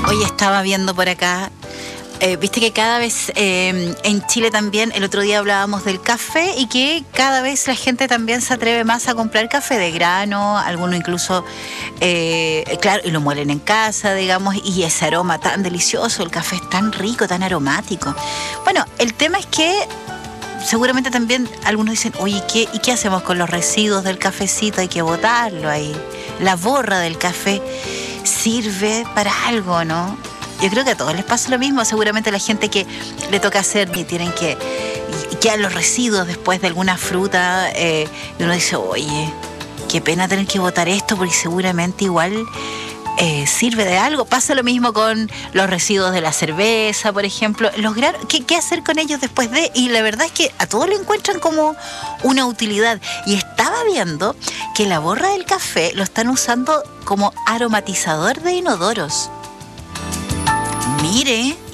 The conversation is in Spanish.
Hoy estaba viendo por acá, viste que cada vez en Chile también, el otro día hablábamos del café y que cada vez la gente también se atreve más a comprar café de grano, algunos incluso, claro, y lo muelen en casa, digamos, y ese aroma tan delicioso, el café es tan rico, tan aromático. Bueno, el tema es que seguramente también algunos dicen, oye, ¿y qué hacemos con los residuos del cafecito? Hay que botarlo ahí. La borra del café sirve para algo, ¿no? Yo creo que a todos les pasa lo mismo. Seguramente la gente que le toca hacer y tienen que... y quedan los residuos después de alguna fruta, y uno dice, oye, qué pena tener que botar esto porque seguramente igual... sirve de algo. Pasa lo mismo con los residuos de la cerveza, por ejemplo. Los granos, ¿qué hacer con ellos después de? Y la verdad es que a todos lo encuentran como una utilidad. Y estaba viendo que la borra del café lo están usando como aromatizador de inodoros. Mire,